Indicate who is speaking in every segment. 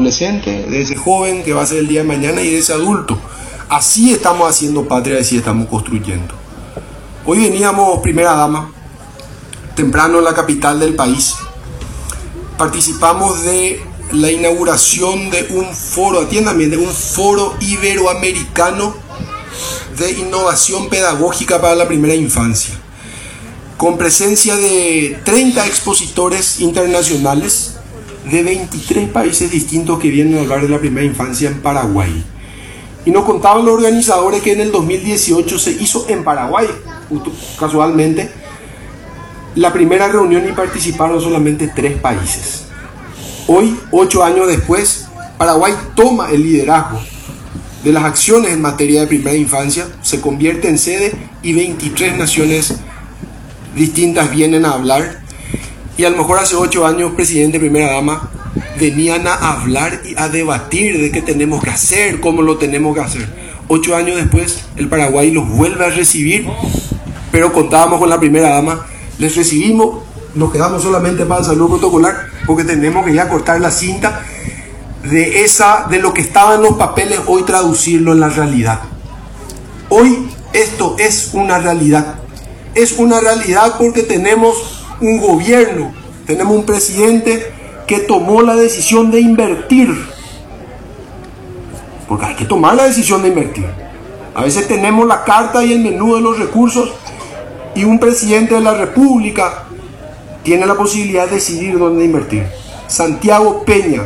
Speaker 1: adolescente, de ese joven que va a ser el día de mañana y de ese adulto. Así estamos haciendo patria, así estamos construyendo. Hoy veníamos, primera dama, temprano en la capital del país. Participamos de la inauguración de un foro, atiendan bien, de un foro iberoamericano de innovación pedagógica para la primera infancia, con presencia de 30 expositores internacionales de 23 países distintos que vienen a hablar de la primera infancia en Paraguay. Y nos contaban los organizadores que en el 2018 se hizo en Paraguay, casualmente, la primera reunión y participaron solamente 3 países. Hoy, 8 años después, Paraguay toma el liderazgo de las acciones en materia de primera infancia, se convierte en sede y 23 naciones distintas vienen a hablar. Y a lo mejor hace 8 años, presidente, primera dama, venían a hablar y a debatir de qué tenemos que hacer, cómo lo tenemos que hacer. 8 años después, el Paraguay los vuelve a recibir, pero contábamos con la primera dama, les recibimos, nos quedamos solamente para el saludo protocolar, porque tenemos que ya cortar la cinta de lo que estaba en los papeles, hoy traducirlo en la realidad. Hoy esto es una realidad. Es una realidad porque tenemos un gobierno, tenemos un presidente que tomó la decisión de invertir. Porque hay que tomar la decisión de invertir. A veces tenemos la carta y el menú de los recursos y un presidente de la República tiene la posibilidad de decidir dónde invertir. Santiago Peña,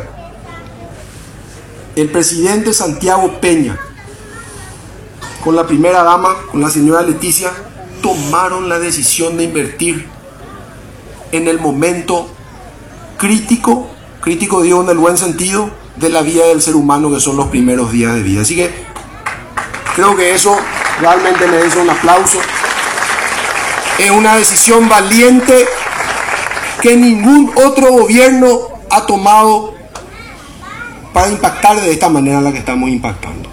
Speaker 1: el presidente Santiago Peña, con la primera dama, con la señora Leticia, tomaron la decisión de invertir en el momento crítico digo en el buen sentido, de la vida del ser humano, que son los primeros días de vida. Así que creo que eso realmente merece un aplauso. Es una decisión valiente que ningún otro gobierno ha tomado para impactar de esta manera en la que estamos impactando.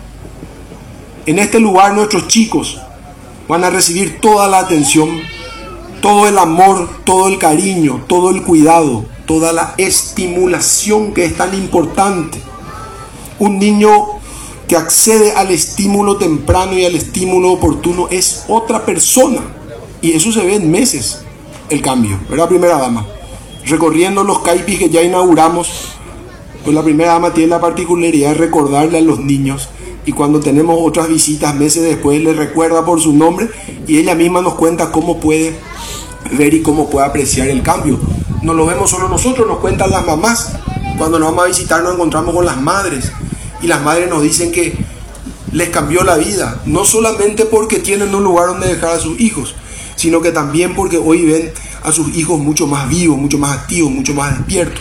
Speaker 1: En este lugar nuestros chicos van a recibir toda la atención, todo el amor, todo el cariño, todo el cuidado, toda la estimulación que es tan importante. Un niño que accede al estímulo temprano y al estímulo oportuno es otra persona. Y eso se ve en meses, el cambio, ¿verdad, primera dama? Recorriendo los caipis que ya inauguramos, pues la primera dama tiene la particularidad de recordarle a los niños, y cuando tenemos otras visitas meses después les recuerda por su nombre y ella misma nos cuenta cómo puede ver y cómo puede apreciar el cambio. No lo vemos solo nosotros, nos cuentan las mamás. Cuando nos vamos a visitar nos encontramos con las madres y las madres nos dicen que les cambió la vida, no solamente porque tienen un lugar donde dejar a sus hijos, sino que también porque hoy ven a sus hijos mucho más vivos, mucho más activos, mucho más despiertos.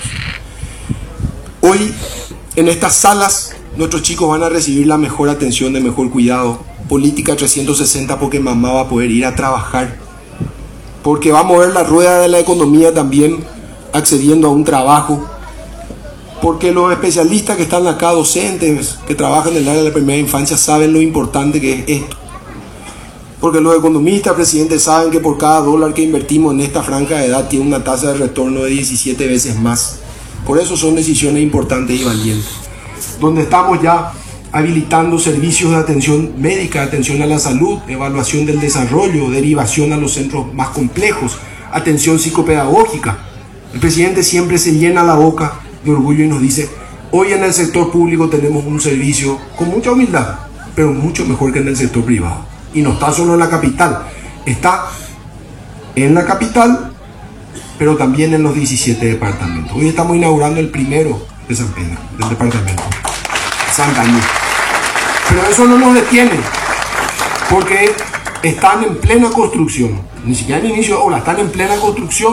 Speaker 1: Hoy en estas salas nuestros chicos van a recibir la mejor atención, de mejor cuidado, política 360, porque mamá va a poder ir a trabajar, porque va a mover la rueda de la economía también accediendo a un trabajo, porque los especialistas que están acá, docentes que trabajan en el área de la primera infancia, saben lo importante que es esto, porque los economistas, presidentes, saben que por cada dólar que invertimos en esta franja de edad tiene una tasa de retorno de 17 veces más. Por eso son decisiones importantes y valientes, donde estamos ya habilitando servicios de atención médica, atención a la salud, evaluación del desarrollo, derivación a los centros más complejos, atención psicopedagógica. El presidente siempre se llena la boca de orgullo y nos dice: hoy en el sector público tenemos un servicio con mucha humildad, pero mucho mejor que en el sector privado. Y no está solo en la capital, está en la capital, pero también en los 17 departamentos. Hoy estamos inaugurando el primero de San Pedro, del departamento Santa Cruz. Pero eso no nos detiene, porque están en plena construcción, ni siquiera en inicio de obra, están en plena construcción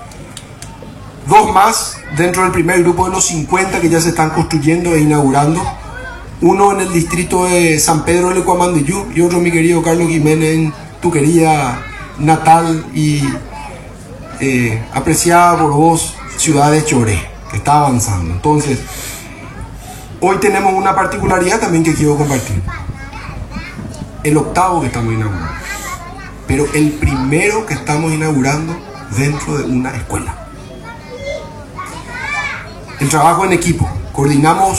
Speaker 1: 2 más dentro del primer grupo de los 50 que ya se están construyendo e inaugurando. Uno en el distrito de San Pedro de Lecuamandiyú y otro, mi querido Carlos Jiménez, en tu querida natal y apreciada por vos ciudad de Choré, que está avanzando. Entonces, hoy tenemos una particularidad también que quiero compartir. El octavo que estamos inaugurando, pero el primero que estamos inaugurando dentro de una escuela. El trabajo en equipo. Coordinamos